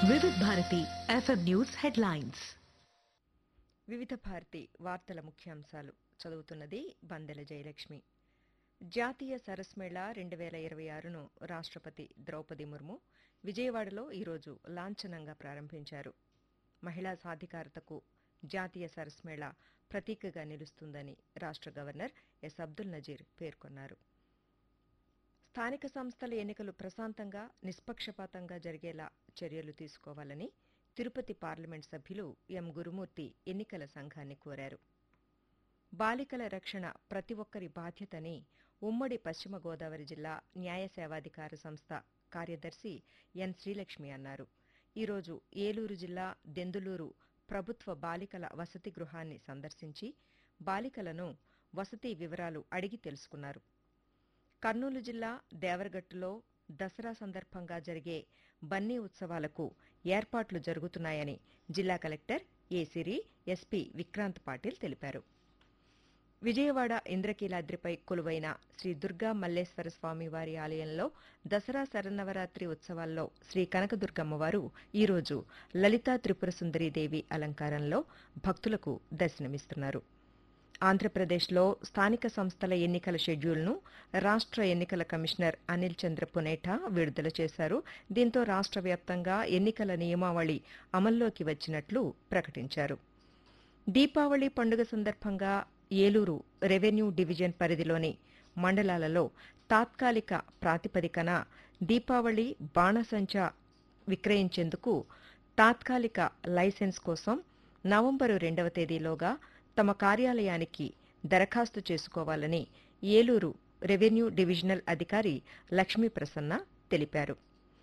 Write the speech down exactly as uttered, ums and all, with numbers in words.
వివిధ Bharati FM news headlines. వివిధ భారతి వార్తల ముఖ్యాంశాలు చదువుతున్నది బందెల జయలక్ష్మి. జాతీయ సరస్ మేళా రెండు వేల ఇరవై ఆరును రాష్ట్రపతి ద్రౌపది ముర్ము విజయవాడలో ఈరోజు లాంఛనంగా ప్రారంభించారు. మహిళా సాధికారతకు జాతీయ సరస్ మేళా ప్రతీకగా నిలుస్తుందని రాష్ట్ర గవర్నర్ ఎస్ అబ్దుల్ నజీర్ పేర్కొన్నారు. స్థానిక సంస్థల ఎన్నికలు ప్రశాంతంగా, నిష్పక్షపాతంగా జరిగేలా చర్యలు తీసుకోవాలని తిరుపతి పార్లమెంట్ సభ్యులు ఎం గురుమూర్తి ఎన్నికల సంఘాన్ని కోరారు. బాలికల రక్షణ ప్రతి ఒక్కరి బాధ్యతని ఉమ్మడి పశ్చిమ గోదావరి జిల్లా న్యాయ సేవాధికార సంస్థ కార్యదర్శి ఎన్ శ్రీలక్ష్మి అన్నారు. ఈరోజు ఏలూరు జిల్లా దెందులూరు ప్రభుత్వ బాలికల వసతి గృహాన్ని సందర్శించి బాలికలను వసతి వివరాలు అడిగి తెలుసుకున్నారు. కర్నూలు జిల్లా దేవరగట్టులో దసరా సందర్భంగా జరిగే బన్నీ ఉత్సవాలకు ఏర్పాట్లు జరుగుతున్నాయని జిల్లా కలెక్టర్ ఏ సిరి, ఎస్పీ విక్రాంత్ పాటిల్ తెలిపారు. విజయవాడ ఇంద్రకీలాద్రిపై కొలువైన శ్రీ దుర్గా మల్లేశ్వర స్వామివారి ఆలయంలో దసరా శరన్నవరాత్రి ఉత్సవాల్లో శ్రీ కనకదుర్గమ్మవారు ఈరోజు లలితా త్రిపుర సుందరీదేవి అలంకారంలో భక్తులకు దర్శనమిస్తున్నారు. ఆంధ్రప్రదేశ్లో స్థానిక సంస్థల ఎన్నికల షెడ్యూల్ను రాష్ట్ర ఎన్నికల కమిషనర్ అనిల్ చంద్ర పునేఠా విడుదల చేశారు. దీంతో రాష్ట్ర వ్యాప్తంగా ఎన్నికల నియమావళి అమల్లోకి వచ్చినట్లు ప్రకటించారు. దీపావళి పండుగ సందర్భంగా ఏలూరు రెవెన్యూ డివిజన్ పరిధిలోని మండలాలలో తాత్కాలిక ప్రాతిపదికన దీపావళి బాణసంచా విక్రయించేందుకు తాత్కాలిక లైసెన్స్ కోసం నవంబరు రెండవ తేదీలోగా తమ కార్యాలయానికి దరఖాస్తు చేసుకోవాలని ఏలూరు రెవెన్యూ డివిజనల్ అధికారి లక్ష్మీ ప్రసన్న తెలిపారు.